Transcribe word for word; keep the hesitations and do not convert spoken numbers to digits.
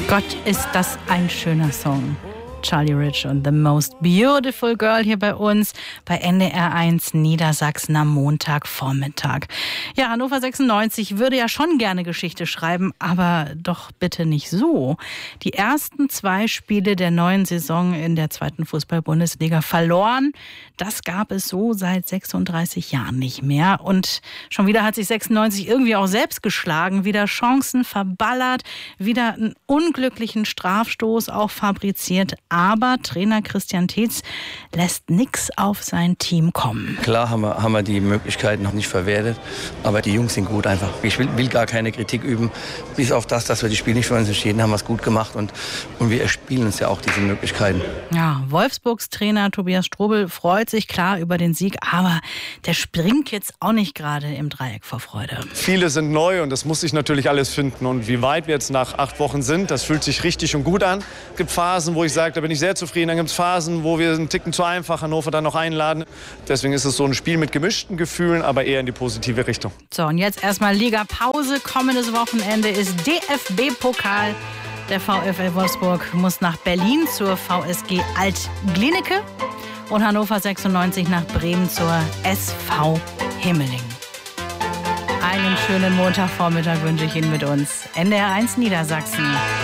Gott, ist das ein schöner Song. Charlie Rich und The Most Beautiful Girl hier bei uns bei N D R eins Niedersachsen am Montagvormittag. Ja, Hannover sechsundneunzig würde ja schon gerne Geschichte schreiben, aber doch bitte nicht so. Die ersten zwei Spiele der neuen Saison in der zweiten Fußball-Bundesliga verloren. Das gab es so seit sechsunddreißig Jahren nicht mehr. Und schon wieder hat sich sechsundneunzig irgendwie auch selbst geschlagen, wieder Chancen verballert, wieder einen unglücklichen Strafstoß auch fabriziert. Aber Trainer Christian Tietz lässt nichts auf sein Team kommen. Klar haben wir, haben wir die Möglichkeiten noch nicht verwertet, aber die Jungs sind gut einfach. Ich will, will gar keine Kritik üben, bis auf das, dass wir die Spiele nicht für uns entschieden haben, wir es gut gemacht und, und wir erspielen uns ja auch diese Möglichkeiten. Ja, Wolfsburgs Trainer Tobias Strobel freut sich klar über den Sieg, aber der springt jetzt auch nicht gerade im Dreieck vor Freude. Viele sind neu und das muss sich natürlich alles finden. Und wie weit wir jetzt nach acht Wochen sind, das fühlt sich richtig und gut an. Es gibt Phasen, wo ich sage, da bin ich sehr zufrieden. Dann gibt es Phasen, wo wir einen Ticken zu einfach Hannover dann noch einladen. Deswegen ist es so ein Spiel mit gemischten Gefühlen, aber eher in die positive Richtung. So, und jetzt erstmal Liga-Pause. Kommendes Wochenende ist D F B-Pokal. Der VfL Wolfsburg muss nach Berlin zur V S G Alt-Glienicke und Hannover sechsundneunzig nach Bremen zur S V Himmelingen. Einen schönen Montagvormittag wünsche ich Ihnen mit uns. N D R eins Niedersachsen.